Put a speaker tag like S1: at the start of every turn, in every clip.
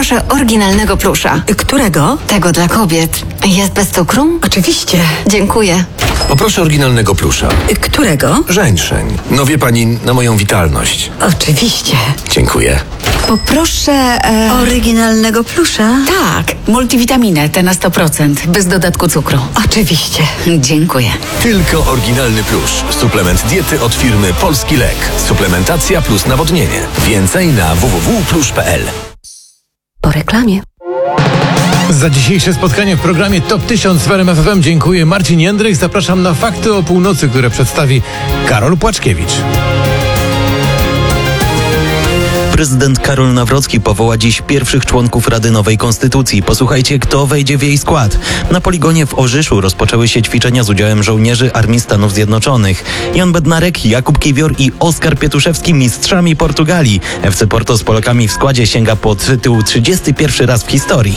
S1: Poproszę oryginalnego plusza.
S2: Którego?
S1: Tego dla kobiet. Jest bez cukru?
S2: Oczywiście.
S1: Dziękuję.
S3: Poproszę oryginalnego plusza.
S2: Którego?
S3: Żeńszeń. No wie pani, na moją witalność.
S2: Oczywiście.
S3: Dziękuję.
S2: Poproszę oryginalnego plusza.
S4: Tak, multivitaminę, te na 100%, bez dodatku cukru.
S2: Oczywiście.
S4: Dziękuję.
S3: Tylko oryginalny plusz. Suplement diety od firmy Polski Lek. Suplementacja plus nawodnienie. Więcej na www.plusz.pl.
S2: Po reklamie.
S5: Za dzisiejsze spotkanie w programie Top 1000 w RMF FM dziękuję. Marcin Jędrych. Zapraszam na Fakty o północy, które przedstawi Karol Płaczkiewicz.
S6: Prezydent Karol Nawrocki powoła dziś pierwszych członków Rady Nowej Konstytucji. Posłuchajcie, kto wejdzie w jej skład. Na poligonie w Orzyszu rozpoczęły się ćwiczenia z udziałem żołnierzy Armii Stanów Zjednoczonych. Jan Bednarek, Jakub Kiwior i Oskar Pietuszewski mistrzami Portugalii. FC Porto z Polakami w składzie sięga po tytuł 31 raz w historii.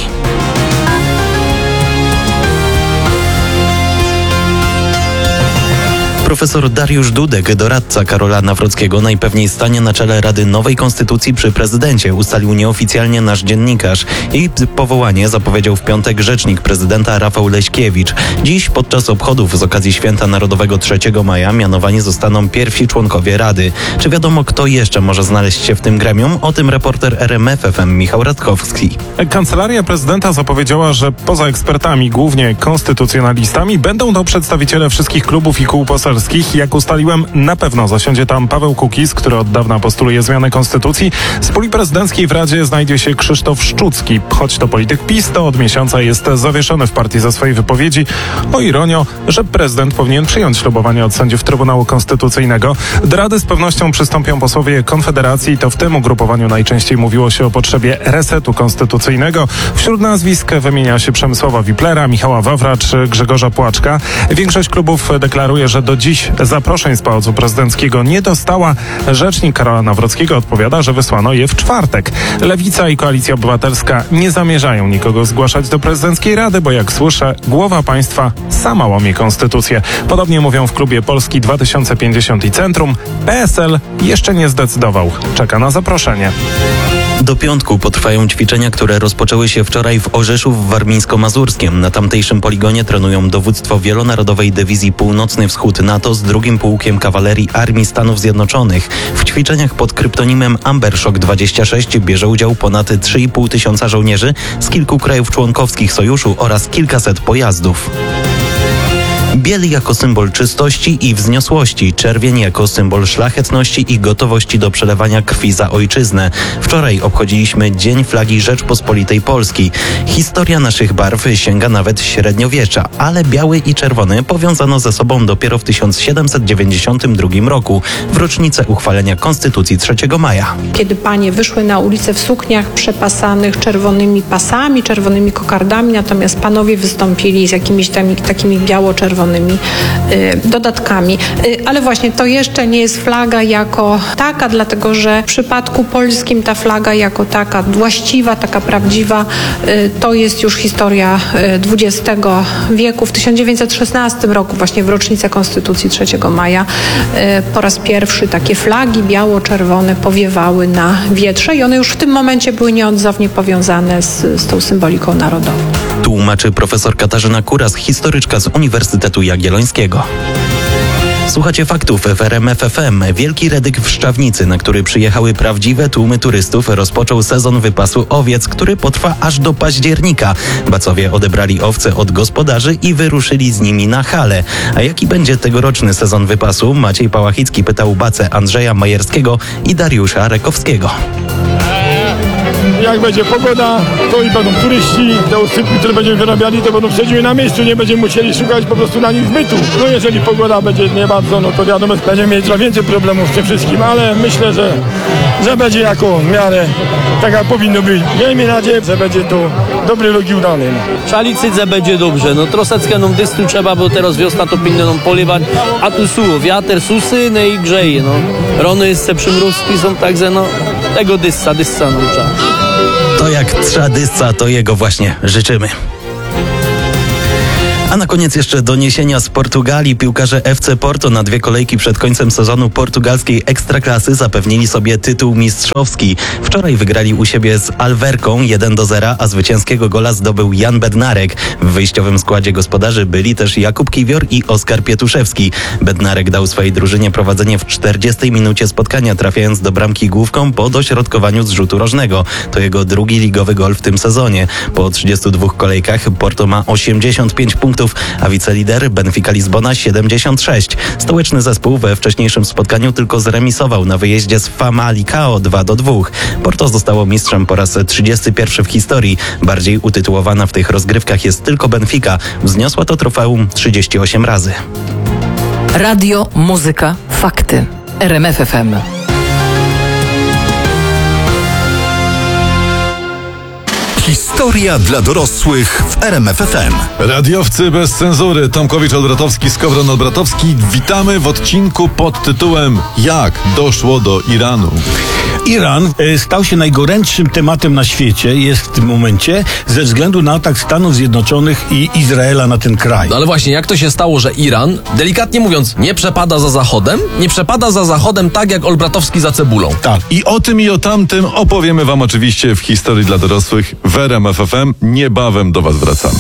S6: Profesor Dariusz Dudek, doradca Karola Nawrockiego, najpewniej stanie na czele Rady Nowej Konstytucji przy prezydencie, ustalił nieoficjalnie nasz dziennikarz. Jej powołanie zapowiedział w piątek rzecznik prezydenta Rafał Leśkiewicz. Dziś podczas obchodów z okazji Święta Narodowego 3 maja mianowani zostaną pierwsi członkowie Rady. Czy wiadomo, kto jeszcze może znaleźć się w tym gremium? O tym reporter RMF FM Michał Radkowski.
S7: Kancelaria prezydenta zapowiedziała, że poza ekspertami, głównie konstytucjonalistami, będą to przedstawiciele wszystkich klubów i kół poselskich. Jak ustaliłem, na pewno zasiądzie tam Paweł Kukiz, który od dawna postuluje zmianę konstytucji. Z puli prezydenckiej w Radzie znajdzie się Krzysztof Szczucki. Choć to polityk PiS, to od miesiąca jest zawieszony w partii za swojej wypowiedzi o ironio, że prezydent powinien przyjąć ślubowanie od sędziów Trybunału Konstytucyjnego. Do Rady z pewnością przystąpią posłowie Konfederacji. To w tym ugrupowaniu najczęściej mówiło się o potrzebie resetu konstytucyjnego. Wśród nazwisk wymienia się Przemysława Wiplera, Michała Wawra czy Grzegorza Płaczka. Większość klubów deklaruje, że do dziś zaproszeń z Pałacu Prezydenckiego nie dostała. Rzecznik Karola Nawrockiego odpowiada, że wysłano je w czwartek. Lewica i Koalicja Obywatelska nie zamierzają nikogo zgłaszać do prezydenckiej rady, bo jak słyszę, głowa państwa sama łamie konstytucję. Podobnie mówią w klubie Polski 2050 i Centrum. PSL jeszcze nie zdecydował. Czeka na zaproszenie.
S6: Do piątku potrwają ćwiczenia, które rozpoczęły się wczoraj w Orzeszu w Warmińsko-Mazurskiem. Na tamtejszym poligonie trenują dowództwo Wielonarodowej Dywizji Północny Wschód NATO z 2. Pułkiem Kawalerii Armii Stanów Zjednoczonych. W ćwiczeniach pod kryptonimem Ambershock 26 bierze udział ponad 3,5 tysiąca żołnierzy z kilku krajów członkowskich sojuszu oraz kilkaset pojazdów. Biel jako symbol czystości i wzniosłości, czerwień jako symbol szlachetności i gotowości do przelewania krwi za ojczyznę. Wczoraj obchodziliśmy Dzień Flagi Rzeczpospolitej Polski. Historia naszych barw sięga nawet średniowiecza, ale biały i czerwony powiązano ze sobą dopiero w 1792 roku, w rocznicę uchwalenia Konstytucji 3 maja.
S8: Kiedy panie wyszły na ulicę w sukniach przepasanych czerwonymi pasami, czerwonymi kokardami, natomiast panowie wystąpili z jakimiś takimi biało-czerwonymi dodatkami. Ale właśnie to jeszcze nie jest flaga jako taka, dlatego że w przypadku polskim ta flaga jako taka właściwa, taka prawdziwa, to jest już historia XX wieku. W 1916 roku, właśnie w rocznicę Konstytucji 3 maja, po raz pierwszy takie flagi biało-czerwone powiewały na wietrze i one już w tym momencie były nieodzownie powiązane z tą symboliką narodową.
S6: Tłumaczy profesor Katarzyna Kuras, historyczka z Uniwersytetu Jagiellońskiego. Słuchacie faktów w RMF FM. Wielki Redyk w Szczawnicy, na który przyjechały prawdziwe tłumy turystów, rozpoczął sezon wypasu owiec, który potrwa aż do października. Bacowie odebrali owce od gospodarzy i wyruszyli z nimi na hale. A jaki będzie tegoroczny sezon wypasu? Maciej Pałachicki pytał bacę Andrzeja Majerskiego i Dariusza Rekowskiego.
S9: Jak będzie pogoda, to i będą turyści, te usypki, które będziemy wyrabiali, to będą przedziły na miejscu, nie będziemy musieli szukać po prostu na nich zbytu. No jeżeli pogoda będzie nie bardzo, no to wiadomo, będziemy mieć trochę więcej problemów z tym wszystkim, ale myślę, że będzie jako w miarę tak jak powinno być. Miejmy nadzieję, że będzie to dobry rok i udany.
S10: Šalicydze będzie dobrze, no troszeczkę nam dystu trzeba, bo teraz wiosna to powinno nam polewać, a tu suło, wiatr susy, no i grzeje, no. Rony jeszcze przymrówki są, także no tego dyssa no trzeba.
S6: To jak trza dysca, to jego właśnie życzymy. A na koniec jeszcze doniesienia z Portugalii. Piłkarze FC Porto na 2 kolejki przed końcem sezonu portugalskiej Ekstraklasy zapewnili sobie tytuł mistrzowski. Wczoraj wygrali u siebie z Alverką 1-0, a zwycięskiego gola zdobył Jan Bednarek. W wyjściowym składzie gospodarzy byli też Jakub Kiwior i Oskar Pietuszewski. Bednarek dał swojej drużynie prowadzenie w 40 minucie spotkania, trafiając do bramki główką po dośrodkowaniu z rzutu rożnego. To jego drugi ligowy gol w tym sezonie. Po 32 kolejkach Porto ma 85 punktów, a wicelider Benfica Lizbona 76. Stołeczny zespół we wcześniejszym spotkaniu tylko zremisował na wyjeździe z Famalicão 2-2. Porto zostało mistrzem po raz 31 w historii. Bardziej utytułowana w tych rozgrywkach jest tylko Benfica. Wzniosła to trofeum 38 razy.
S11: Radio, muzyka, fakty. RMF FM.
S3: Historia dla dorosłych w RMF FM.
S12: Radiowcy bez cenzury. Tomkowicz-Olbratowski, Skowron-Olbratowski. Witamy w odcinku pod tytułem Jak doszło do Iranu?
S13: Iran stał się najgorętszym tematem na świecie, jest w tym momencie, ze względu na atak Stanów Zjednoczonych i Izraela na ten kraj.
S14: No ale właśnie, jak to się stało, że Iran, delikatnie mówiąc, nie przepada za Zachodem? Nie przepada za Zachodem tak jak Olbratowski za cebulą.
S13: Tak.
S12: I o tym i o tamtym opowiemy wam oczywiście w Historii dla dorosłych w RMF FM. Niebawem do was wracamy.